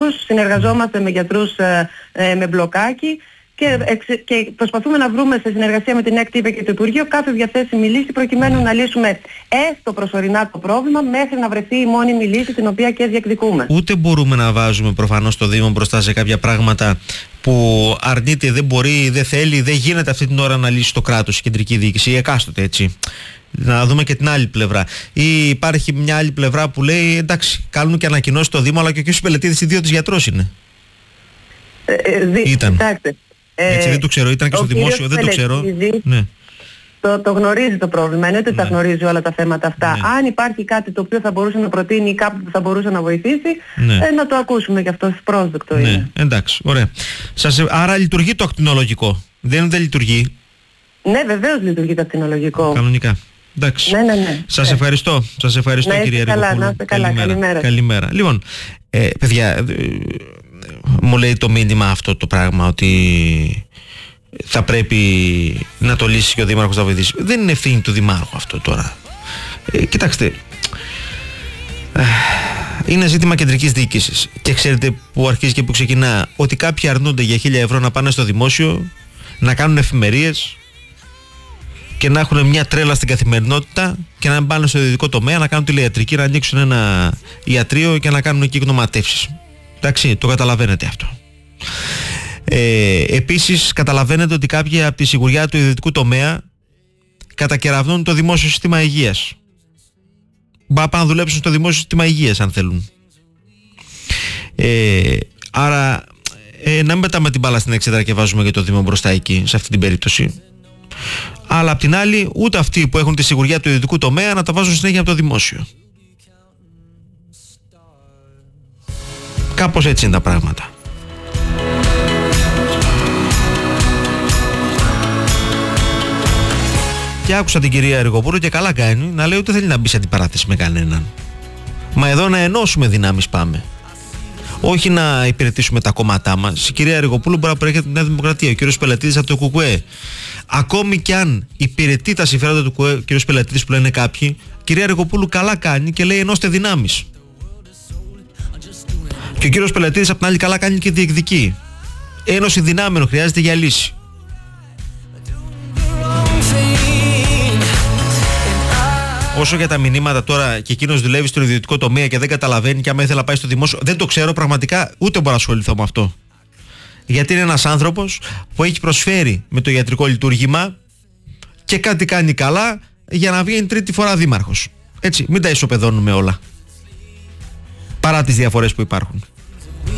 γιατρούς, συνεργαζόμαστε με γιατρούς με μπλοκάκι και προσπαθούμε να βρούμε σε συνεργασία με την ΕΚΤ και το Υπουργείο κάθε διαθέσιμη λύση προκειμένου να λύσουμε έστω προσωρινά το πρόβλημα μέχρι να βρεθεί η μόνιμη λύση την οποία και διεκδικούμε. Ούτε μπορούμε να βάζουμε προφανώς το Δήμο μπροστά σε κάποια πράγματα που αρνείται, δεν μπορεί, δεν θέλει, δεν γίνεται αυτή την ώρα να λύσει το κράτος, η κεντρική διοίκηση, η εκάστοτε, έτσι. Να δούμε και την άλλη πλευρά. Ή υπάρχει μια άλλη πλευρά που λέει εντάξει, κάνουν και ανακοινώσεις στο Δήμο, αλλά και ο κ. Πελετίδης ιδιώτης γιατρός είναι. Ήταν. Κοιτάξτε, έτσι δεν το ξέρω, ήταν και στο δημόσιο, δεν το ξέρω. Ναι. Το γνωρίζει το πρόβλημα, είναι ότι τα γνωρίζει όλα τα θέματα αυτά. Ναι. Αν υπάρχει κάτι το οποίο θα μπορούσε να προτείνει ή κάπου που θα μπορούσε να βοηθήσει, να το ακούσουμε και αυτό πρόσδεκτο είναι. Ναι, εντάξει, ωραία. Άρα λειτουργεί το ακτινολογικό, δεν λειτουργεί? Ναι, βεβαίως λειτουργεί το ακτινολογικό. Κανονικά. Εντάξει. Ναι. Σας ευχαριστώ. Σας ευχαριστώ, κυρία Αργοπούλου. Να είστε καλά. Καλημέρα. Λοιπόν, παιδιά, μου λέει το μήνυμα αυτό το πράγμα ότι θα πρέπει να το λύσει και ο Δήμαρχος να βοηθήσει. Δεν είναι ευθύνη του Δημάρχου αυτό τώρα. Κοιτάξτε, είναι ζήτημα κεντρικής διοίκησης. Και ξέρετε που αρχίζει και που ξεκινά? Ότι κάποιοι αρνούνται για 1.000 ευρώ να πάνε στο δημόσιο, να κάνουν εφημερίες και να έχουν μια τρέλα στην καθημερινότητα και να πάνε στο ιδιωτικό τομέα, να κάνουν τηλεϊατρική, να ανοίξουν ένα ιατρείο και να κάνουν εκεί γνωματεύσεις. Εντάξει, το καταλαβαίνετε αυτό. Επίσης καταλαβαίνετε ότι κάποιοι από τη σιγουριά του ιδιωτικού τομέα κατακεραυνούν το δημόσιο σύστημα υγείας. Πάνε να δουλέψουν στο δημόσιο σύστημα υγείας αν θέλουν. Άρα να μην πετάμε την μπάλα στην εξέδρα και βάζουμε και το Δήμο μπροστά εκεί, σε αυτή την περίπτωση. Αλλά απ' την άλλη ούτε αυτοί που έχουν τη σιγουριά του ιδιωτικού τομέα να τα βάζουν συνέχεια από το δημόσιο. Κάπως έτσι είναι τα πράγματα. Και άκουσα την κυρία Αργοπούλου και καλά κάνει να λέει ότι θέλει να μπει σε αντιπαράθεση με κανέναν. Μα εδώ να ενώσουμε δυνάμεις πάμε. Όχι να υπηρετήσουμε τα κόμματά μας. Η κυρία Αργοπούλου μπορεί να προέρχεται από τη Νέα Δημοκρατία, ο κύριος Πελετίδης από το ΚΚΕ. Ακόμη κι αν υπηρετεί τα συμφέροντα του ΚΚΕ, ο κύριος Πελετίδης που λένε κάποιοι, η κυρία Αργοπούλου καλά κάνει και λέει ενώστε δυνάμεις. Και ο κύριος Πελετίδης απ' την άλλη καλά κάνει και διεκδικεί. Ένωση δυνάμεων χρειάζεται για λύση. Όσο για τα μηνύματα τώρα και εκείνος δουλεύει στο ιδιωτικό τομέα και δεν καταλαβαίνει και άμα ήθελα να πάει στο δημόσιο, δεν το ξέρω πραγματικά, ούτε μπορώ να ασχοληθώ με αυτό. Γιατί είναι ένας άνθρωπος που έχει προσφέρει με το ιατρικό λειτουργήμα και κάτι κάνει καλά για να βγαίνει τρίτη φορά δήμαρχος. Έτσι, μην τα ισοπεδώνουμε όλα. Παρά τις διαφορές που υπάρχουν.